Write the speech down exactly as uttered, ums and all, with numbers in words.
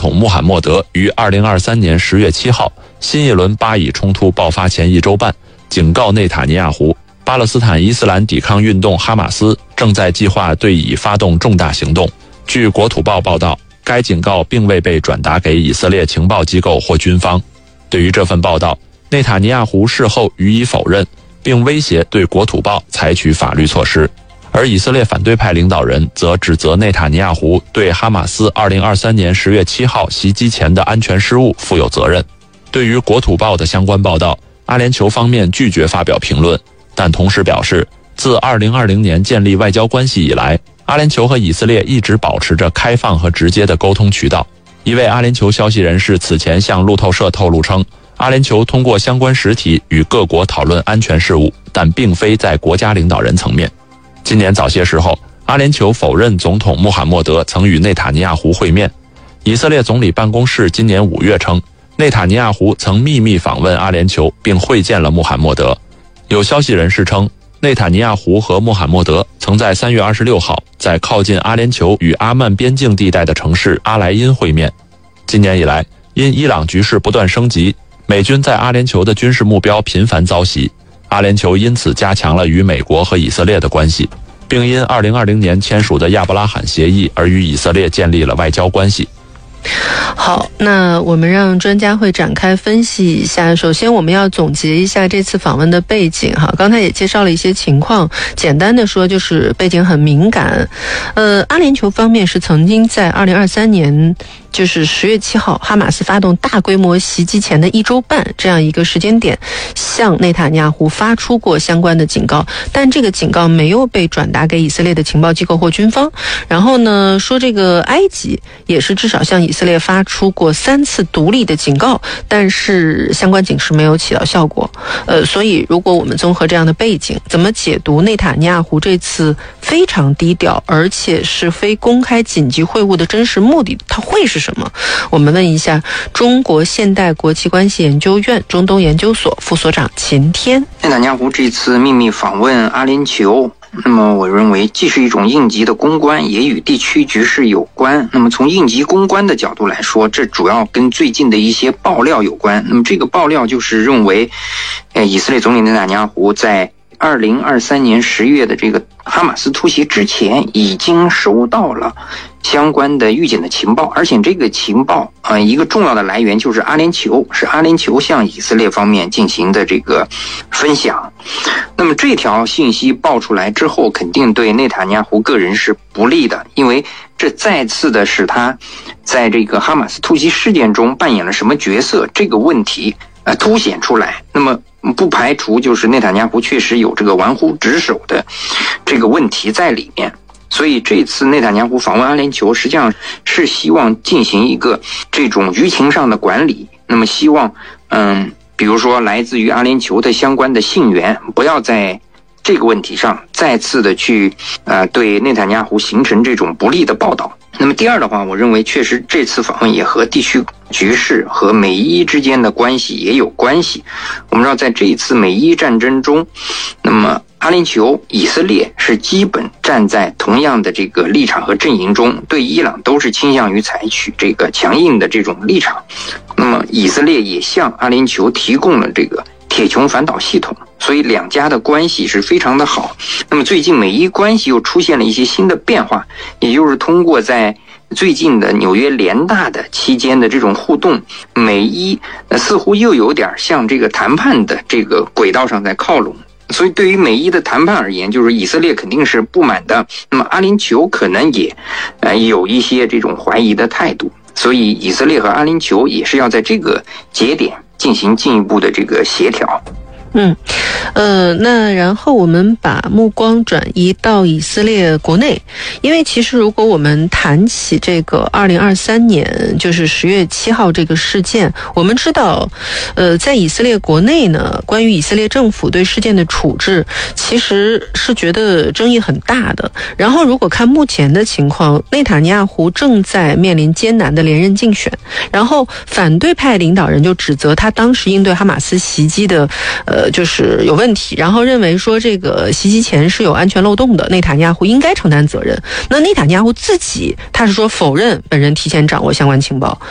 统穆罕默德于二零二三年十月七号新一轮巴以冲突爆发前一周半，警告内塔尼亚胡，巴勒斯坦伊斯兰抵抗运动哈马斯正在计划对以发动重大行动。据国土报报道，该警告并未被转达给以色列情报机构或军方。对于这份报道，内塔尼亚胡事后予以否认，并威胁对国土报采取法律措施。而以色列反对派领导人则指责内塔尼亚胡对哈马斯二零二三年十月七号袭击前的安全失误负有责任。对于国土报的相关报道，阿联酋方面拒绝发表评论，但同时表示，自二零二零年建立外交关系以来，阿联酋和以色列一直保持着开放和直接的沟通渠道。一位阿联酋消息人士此前向路透社透露称，阿联酋通过相关实体与各国讨论安全事务，但并非在国家领导人层面。今年早些时候，阿联酋否认总统穆罕默德曾与内塔尼亚胡会面。以色列总理办公室今年五月称，内塔尼亚胡曾秘密访问阿联酋并会见了穆罕默德。有消息人士称，内塔尼亚胡和穆罕默德曾在三月二十六号在靠近阿联酋与阿曼边境地带的城市阿莱因会面。今年以来，因伊朗局势不断升级，美军在阿联酋的军事目标频繁遭袭，阿联酋因此加强了与美国和以色列的关系，并因二零二零年签署的亚伯拉罕协议而与以色列建立了外交关系。 好，那我们让专家会展开分析一下。首先我们要总结一下这次访问的背景哈，刚才也介绍了一些情况，简单的说就是背景很敏感。呃，阿联酋方面是曾经在二零二三年就是十月七号哈马斯发动大规模袭击前的一周半这样一个时间点，向内塔尼亚胡发出过相关的警告，但这个警告没有被转达给以色列的情报机构或军方。然后呢，说这个埃及也是至少向以色列发出过三次独立的警告，但是相关警示没有起到效果。呃，所以如果我们综合这样的背景，怎么解读内塔尼亚胡这次非常低调而且是非公开紧急会晤的真实目的，它会是什么？我们问一下中国现代国际关系研究院中东研究所副所长秦天。 内塔尼亚胡这次秘密访问阿联酋，那么我认为既是一种应急的公关，也与地区局势有关。那么从应急公关的角度来说，这主要跟最近的一些爆料有关。那么这个爆料就是认为，呃，以色列总理内塔尼亚胡在二零二三年十月的这个哈马斯突袭之前，已经收到了相关的预警的情报，而且这个情报啊、呃，一个重要的来源就是阿联酋，是阿联酋向以色列方面进行的这个分享。那么这条信息爆出来之后，肯定对内塔尼亚胡个人是不利的，因为这再次的使他在这个哈马斯突袭事件中扮演了什么角色这个问题呃凸显出来。那么不排除就是内塔尼亚胡确实有这个玩忽职守的这个问题在里面。所以这次内塔尼亚胡访问阿联酋实际上是希望进行一个这种舆情上的管理，那么希望嗯，比如说来自于阿联酋的相关的信源不要在这个问题上再次的去呃对内塔尼亚胡形成这种不利的报道。那么第二的话，我认为确实这次访问也和地区局势和美伊之间的关系也有关系。我们知道在这一次美伊战争中，那么阿联酋、以色列是基本站在同样的这个立场和阵营中，对伊朗都是倾向于采取这个强硬的这种立场。那么以色列也向阿联酋提供了这个铁穹反导系统，所以两家的关系是非常的好。那么最近美伊关系又出现了一些新的变化，也就是通过在最近的纽约联大的期间的这种互动，美伊似乎又有点向这个谈判的这个轨道上在靠拢。所以对于美伊的谈判而言，就是以色列肯定是不满的，那么阿联酋可能也呃有一些这种怀疑的态度，所以以色列和阿联酋也是要在这个节点进行进一步的这个协调。 嗯，呃，那然后我们把目光转移到以色列国内，因为其实如果我们谈起这个二零二三年就是十月七号这个事件，我们知道，呃，在以色列国内呢，关于以色列政府对事件的处置，其实是觉得争议很大的。然后如果看目前的情况，内塔尼亚胡正在面临艰难的连任竞选，然后反对派领导人就指责他当时应对哈马斯袭击的，呃。就是有问题，然后认为说这个袭击前是有安全漏洞的，内塔尼亚胡应该承担责任。那内塔尼亚胡自己他是说否认本人提前掌握相关情报，